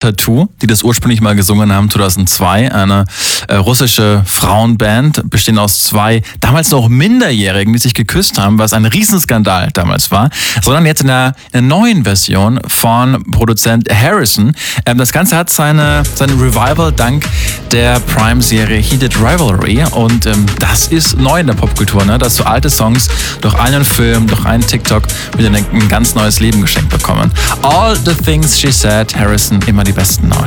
Tattoo, die das ursprünglich mal gesungen haben, 2002. Eine russische Frauenband, bestehend aus 2 damals noch Minderjährigen, die sich geküsst haben, was ein Riesenskandal damals war. Sondern jetzt in einer neuen Version von Produzent Harrison. Das Ganze hat seine Revival dank der Prime-Serie Heated Rivalry. Und das ist neu in der Popkultur, ne? Dass so alte Songs durch einen Film, durch einen TikTok wieder ein ganz neues Leben geschenkt bekommen. All the things she said, Harrison, immer die besten neu.